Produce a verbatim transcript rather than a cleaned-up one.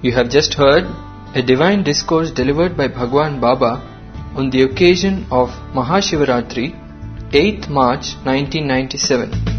You have just heard a divine discourse delivered by Bhagwan Baba on the occasion of Mahashivaratri, eighth March nineteen ninety-seven.